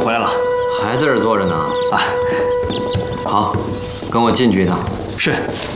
回来了， 还在这儿坐着呢。 啊， 好，跟我进去一趟。 是。